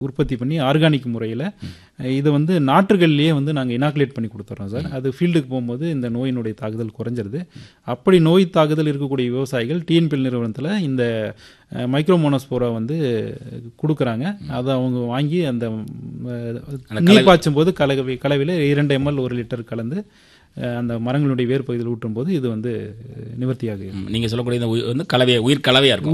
உற்பத்தி பண்ணி ஆர்கானிக் முறையில் இது வந்து நாற்றுகள்லேயே வந்து நாங்கள் இனாக்குலேட் பண்ணி கொடுத்துட்றோம் சார். அது ஃபீல்டுக்கு போகும்போது இந்த நோயினுடைய தாக்குதல் குறைஞ்சிருது. அப்படி நோய் தாக்குதல் இருக்கக்கூடிய விவசாயிகள் டிஎன்பிஎல் நிறுவனத்தில் இந்த மைக்ரோமோனோஸ்போரா வந்து கொடுக்குறாங்க. அதை அவங்க வாங்கி அந்த நீர் பாய்ச்சும் போது கலவையில் 2 ml 1 லிட்டர் கலந்து அந்த மரங்களுடைய வேர் பகுதியில் ஊற்றும் போது இது வந்து நிவர்த்தியாக. நீங்கள் சொல்லக்கூடிய வந்து கலவையாக உயிர் கலவையாக இருக்கும்.